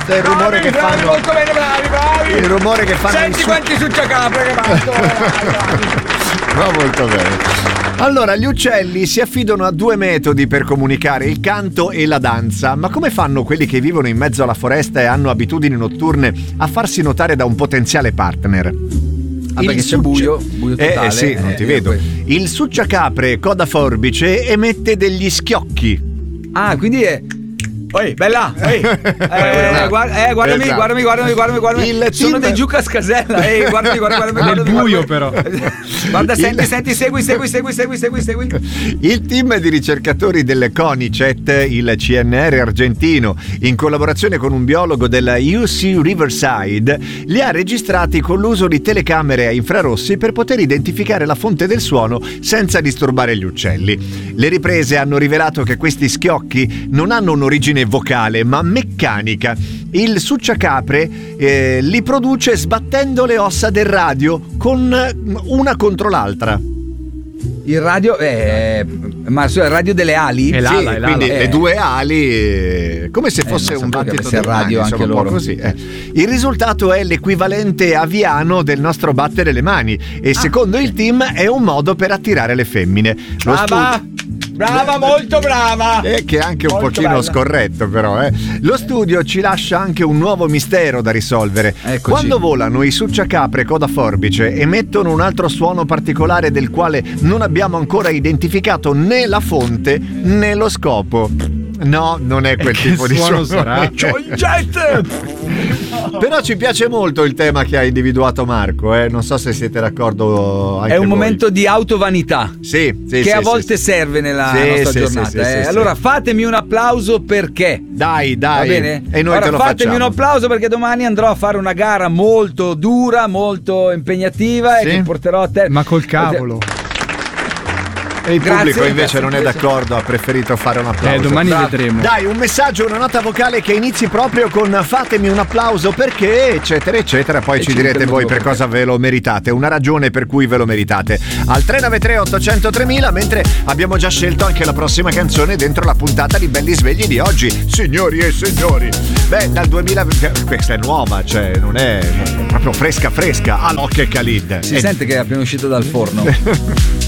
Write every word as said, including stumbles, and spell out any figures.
Questo è il rumore bravi, che bravi, fanno. Molto bene, bravi, bravi. Il rumore che fanno. Senti su- quanti succiacapre che fatto. Va molto bene. Allora, gli uccelli si affidano a due metodi per comunicare, il canto e la danza. Ma come fanno quelli che vivono in mezzo alla foresta e hanno abitudini notturne a farsi notare da un potenziale partner? Ah, perché c'è buio, buio Eh, totale. eh sì, non Eh, ti io vedo. poi- Il succiacapre coda forbice emette degli schiocchi. Ah, quindi è. Ehi, bella, ehi, eh, guarda, eh, guardami, Esatto. guardami, guardami, guardami, guardami. Il Sono team- dei Giuca Scasella, ehi, guardami, guardami, guardami. Nel guardami, buio guardami. però. Guarda, Il- senti, senti, segui, segui, segui, segui, segui, segui. Il team di ricercatori del CONICET, il C N R argentino, in collaborazione con un biologo della U C Riverside, li ha registrati con l'uso di telecamere a infrarossi per poter identificare la fonte del suono senza disturbare gli uccelli. Le riprese hanno rivelato che questi schiocchi non hanno un'origine vocale, ma meccanica. Il succiacapre eh, li produce sbattendo le ossa del radio con una contro l'altra. Il radio. Eh, ma su- il radio delle ali? È l'ala, Sì, è l'ala. quindi Eh. le due ali, eh, come se Eh, fosse non un sapevo che battito avesse il delle radio mani, anche insomma, un po' loro. così, eh. Il risultato è l'equivalente aviano del nostro battere le mani e secondo il team è un modo per attirare le femmine. Lo Brava, studio- brava, molto brava. Eh, che è anche un Molto pochino bella. scorretto però eh. Lo studio ci lascia anche un nuovo mistero da risolvere. Eccoci. Quando volano i succiacapre coda forbice emettono un altro suono particolare del quale non abbiamo ancora identificato né la fonte né lo scopo. No, non è quel che tipo di suono suono. sarà? C'ho il jet. Però ci piace molto il tema che ha individuato Marco, eh. Non so se siete d'accordo anche È un voi. momento di autovanità. Sì, sì, Che sì, a sì, volte sì. serve nella Sì, nostra sì, giornata. sì, eh. sì, sì, allora sì. fatemi un applauso perché. Dai, Va dai. bene? E noi Ora te lo fatemi facciamo. un applauso perché domani andrò a fare una gara molto dura, molto impegnativa Sì? e che porterò a te. Ma col cavolo. E il Grazie, pubblico invece grazie, non è invece. d'accordo, ha preferito fare un applauso. Eh, domani Bravo. vedremo. Dai, un messaggio, una nota vocale che inizi proprio con fatemi un applauso perché, eccetera, eccetera. Poi E ci ci direte metteremo voi dopo per perché. cosa ve lo meritate, una ragione per cui ve lo meritate. Al tre nove tre otto zero zero tre mila, mentre abbiamo già scelto anche la prossima canzone dentro la puntata di Belli Svegli di oggi. Signori e signori, beh, dal duemila, questa è nuova, cioè non è proprio fresca fresca. Alok e Khalid. Si Eh, sente che è appena uscito dal forno.